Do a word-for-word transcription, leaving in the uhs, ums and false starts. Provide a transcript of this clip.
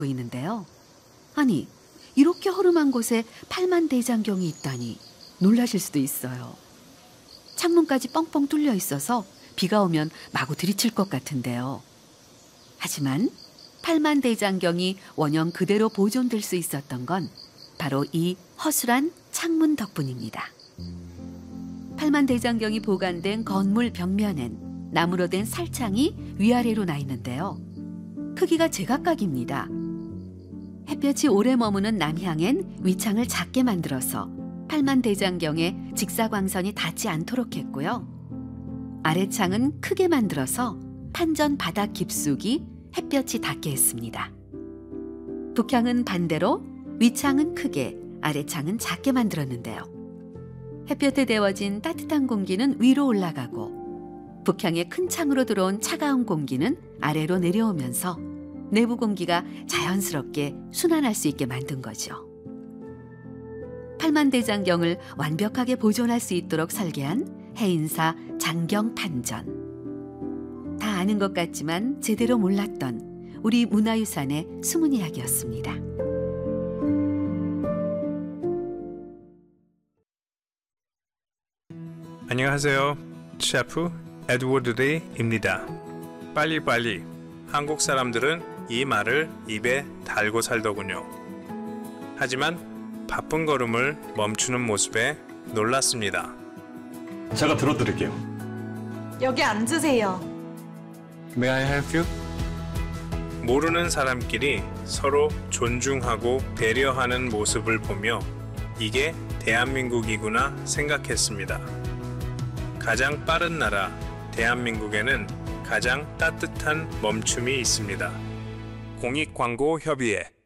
보이는데요. 아니, 이렇게 허름한 곳에 팔만대장경이 있다니 놀라실 수도 있어요. 창문까지 뻥뻥 뚫려 있어서 비가 오면 마구 들이칠 것 같은데요. 하지만 팔만대장경이 원형 그대로 보존될 수 있었던 건 바로 이 허술한 창문 덕분입니다. 팔만대장경이 보관된 건물 벽면엔 나무로 된 살창이 위아래로 나 있는데요. 크기가 제각각입니다. 햇볕이 오래 머무는 남향엔 위창을 작게 만들어서 팔만대장경에 직사광선이 닿지 않도록 했고요. 아래창은 크게 만들어서 판전 바닥 깊숙이 햇볕이 닿게 했습니다. 북향은 반대로 위창은 크게, 아래창은 작게 만들었는데요. 햇볕에 데워진 따뜻한 공기는 위로 올라가고 북향의 큰 창으로 들어온 차가운 공기는 아래로 내려오면서 내부 공기가 자연스럽게 순환할 수 있게 만든 거죠. 팔만대장경을 완벽하게 보존할 수 있도록 설계한 해인사 장경판전. 다 아는 것 같지만 제대로 몰랐던 우리 문화유산의 숨은 이야기였습니다. 안녕하세요. 셰프 에드워드 레이입니다. 빨리빨리. 한국 사람들은 이 말을 입에 달고 살더군요. 하지만 바쁜 걸음을 멈추는 모습에 놀랐습니다. 제가 들어드릴게요. 여기 앉으세요. May I help you? 모르는 사람끼리 서로 존중하고 배려하는 모습을 보며 이게 대한민국이구나 생각했습니다. 가장 빠른 나라 대한민국에는 가장 따뜻한 멈춤이 있습니다. 공익광고협의회